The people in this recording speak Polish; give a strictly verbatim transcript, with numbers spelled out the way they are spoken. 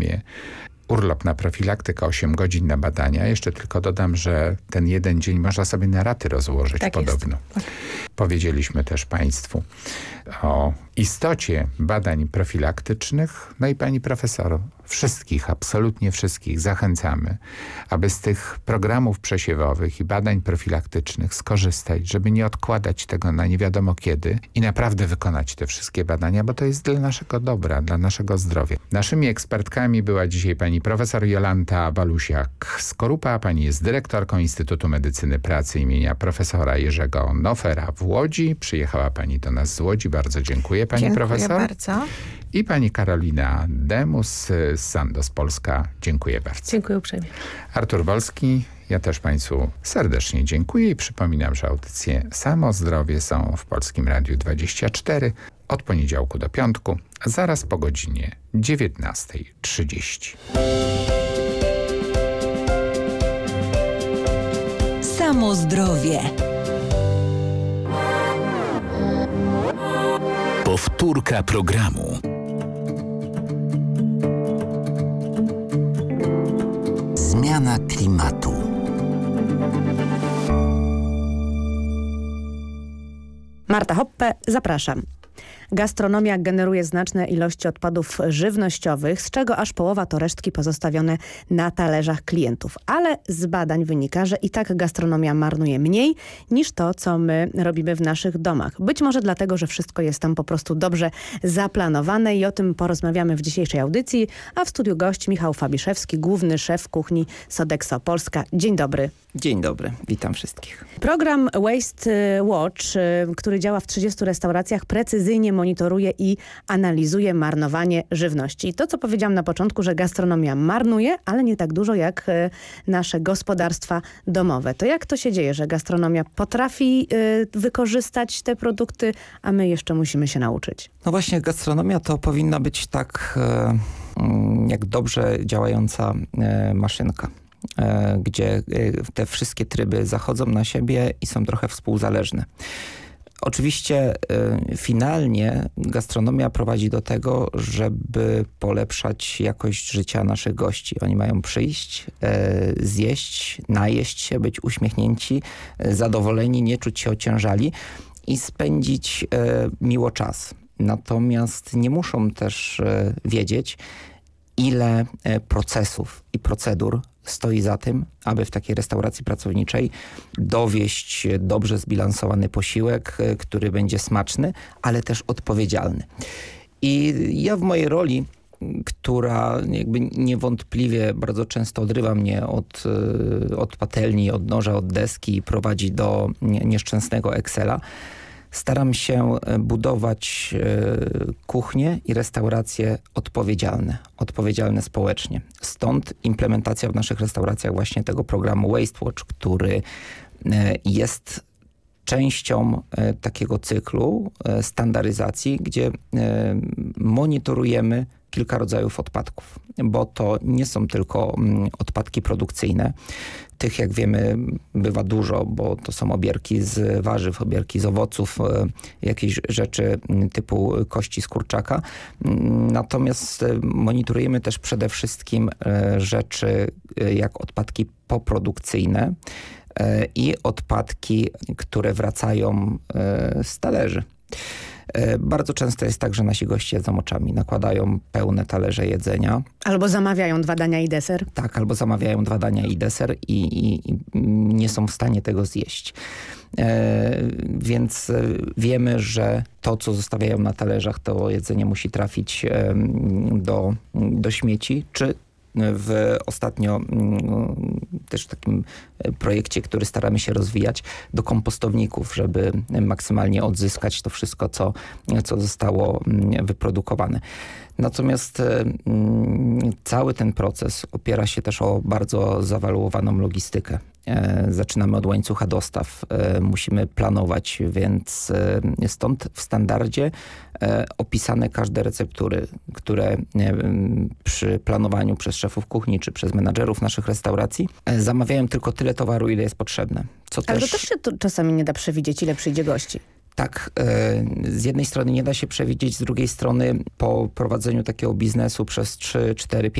gastronomię. Urlop na profilaktykę, osiem godzin na badania. Jeszcze tylko dodam, że ten jeden dzień można sobie na raty rozłożyć tak podobno. Jest. Powiedzieliśmy też Państwu o istocie badań profilaktycznych. No i pani profesor, wszystkich, absolutnie wszystkich zachęcamy, aby z tych programów przesiewowych i badań profilaktycznych skorzystać, żeby nie odkładać tego na nie wiadomo kiedy i naprawdę wykonać te wszystkie badania, bo to jest dla naszego dobra, dla naszego zdrowia. Naszymi ekspertkami była dzisiaj pani profesor Jolanta Balusiak-Skorupa. Pani jest dyrektorką Instytutu Medycyny Pracy imienia profesora Jerzego Nofera w Łodzi. Przyjechała pani do nas z Łodzi. Bardzo dziękuję pani dziękuję profesor. bardzo. I pani Karolina Demus z Sandoz Polska. Dziękuję bardzo. Dziękuję uprzejmie. Artur Wolski, ja też państwu serdecznie dziękuję i przypominam, że audycje Samo Zdrowie są w Polskim Radiu dwadzieścia cztery od poniedziałku do piątku, zaraz po godzinie dziewiętnastej trzydzieści. Samo Zdrowie. Powtórka programu. Zmiana klimatu. Marta Hoppe, zapraszam. Gastronomia generuje znaczne ilości odpadów żywnościowych, z czego aż połowa to resztki pozostawione na talerzach klientów. Ale z badań wynika, że i tak gastronomia marnuje mniej niż to, co my robimy w naszych domach. Być może dlatego, że wszystko jest tam po prostu dobrze zaplanowane i o tym porozmawiamy w dzisiejszej audycji. A w studiu gość Michał Fabiszewski, główny szef kuchni Sodexo Polska. Dzień dobry. Dzień dobry, witam wszystkich. Program Waste Watch, który działa w trzydziestu restauracjach, precyzyjnie monitoruje i analizuje marnowanie żywności. I to, co powiedziałam na początku, że gastronomia marnuje, ale nie tak dużo jak nasze gospodarstwa domowe. To jak to się dzieje, że gastronomia potrafi wykorzystać te produkty, a my jeszcze musimy się nauczyć? No właśnie, gastronomia to powinna być tak jak dobrze działająca maszynka, gdzie te wszystkie tryby zachodzą na siebie i są trochę współzależne. Oczywiście y, finalnie gastronomia prowadzi do tego, żeby polepszać jakość życia naszych gości. Oni mają przyjść, y, zjeść, najeść się, być uśmiechnięci, y, zadowoleni, nie czuć się ociężali i spędzić y, miło czas. Natomiast nie muszą też y, wiedzieć, ile y, procesów i procedur stoi za tym, aby w takiej restauracji pracowniczej dowieść dobrze zbilansowany posiłek, który będzie smaczny, ale też odpowiedzialny. I ja w mojej roli, która jakby niewątpliwie bardzo często odrywa mnie od, od patelni, od noża, od deski i prowadzi do nieszczęsnego Excela, staram się budować kuchnie i restauracje odpowiedzialne, odpowiedzialne społecznie. Stąd implementacja w naszych restauracjach właśnie tego programu Waste Watch, który jest częścią takiego cyklu standaryzacji, gdzie monitorujemy kilka rodzajów odpadków, bo to nie są tylko odpadki produkcyjne. Tych, jak wiemy, bywa dużo, bo to są obierki z warzyw, obierki z owoców, jakieś rzeczy typu kości z kurczaka. Natomiast monitorujemy też przede wszystkim rzeczy jak odpadki poprodukcyjne i odpadki, które wracają z talerzy. Bardzo często jest tak, że nasi goście jedzą oczami, nakładają pełne talerze jedzenia. Albo zamawiają dwa dania i deser. Tak, albo zamawiają dwa dania i deser i, i, i nie są w stanie tego zjeść. E, więc wiemy, że to, co zostawiają na talerzach, to jedzenie musi trafić e, do, do śmieci, czy w ostatnio też w takim projekcie, który staramy się rozwijać, do kompostowników, żeby maksymalnie odzyskać to wszystko, co, co zostało wyprodukowane. Natomiast cały ten proces opiera się też o bardzo zawaluowaną logistykę. Zaczynamy od łańcucha dostaw, musimy planować, więc stąd w standardzie opisane każde receptury, które przy planowaniu przez szefów kuchni czy przez menadżerów naszych restauracji zamawiają tylko tyle towaru, ile jest potrzebne. Co Ale też... to też się to czasami nie da przewidzieć, ile przyjdzie gości. Tak, z jednej strony nie da się przewidzieć, z drugiej strony po prowadzeniu takiego biznesu przez trzy, cztery, pięć